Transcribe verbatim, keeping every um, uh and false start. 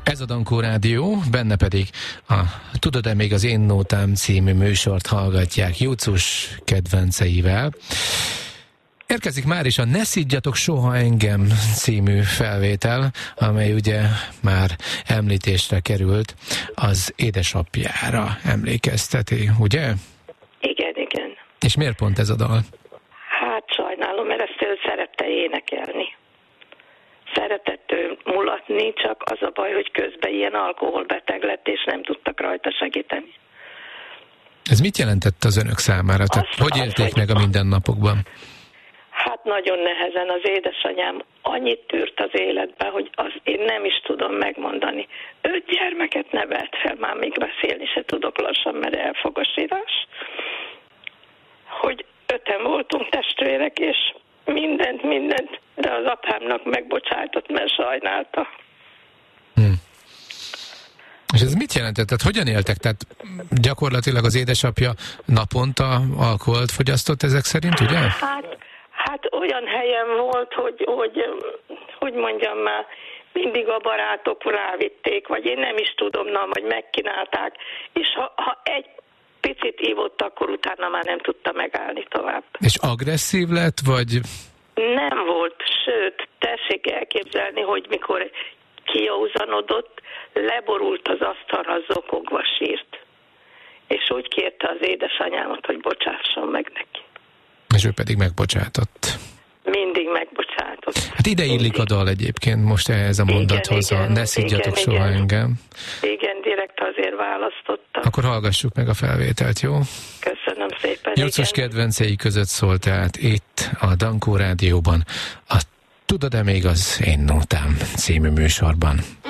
Ez a Dankó Rádió, benne pedig a Tudod-e még az Én Nótám című műsort hallgatják Jucus kedvenceivel. Érkezik már is a Ne szidjatok soha engem című felvétel, amely ugye már említésre került, az édesapjára emlékezteti, ugye? Igen, igen. És miért pont ez a dal? Hát sajnálom, mert ezt ő szerette énekelni. Szeretett ő mulatni, csak az a baj, hogy közben ilyen alkoholbeteg lett, és nem tudtak rajta segíteni. Ez mit jelentett az önök számára? Tehát Az, hogy élték az, meg a mindennapokban? Hát nagyon nehezen. Az édesanyám annyit tűrt az életbe, hogy az én nem is tudom megmondani. Öt gyermeket nevelt fel, már még beszélni se tudok lassan, mert elfog a sírás. Hogy öten voltunk testvérek, és mindent, mindent, de az apámnak megbocsájtott, mert sajnálta. Hmm. És ez mit jelentett? Tehát hogyan éltek? Tehát gyakorlatilag az édesapja naponta alkoholt fogyasztott ezek szerint, ugye? Hát, hát olyan helyen volt, hogy, hogy, hogy mondjam már, mindig a barátok rávitték, vagy én nem is tudom, na, vagy megkínálták, és ha, ha egy picit ívott, akkor utána már nem tudta megállni tovább. És agresszív lett, vagy... Nem volt, sőt, tessék elképzelni, hogy mikor kiózanodott, leborult az asztalra, zokogva sírt. És úgy kérte az édesanyámat, hogy bocsásson meg neki. És ő pedig megbocsátott. Mindig megbocsátott. Hát ide illik Mindig. A dal egyébként most ehhez a mondathoz, igen, a Ne szidjatok igen, soha igen. engem. Igen, direkt azért választottam. Akkor hallgassuk meg a felvételt, jó? Köszönöm szépen. Jucus kedvencei között szólt tehát itt a Dankó Rádióban a Tudod-e még az Én Nótám című műsorban.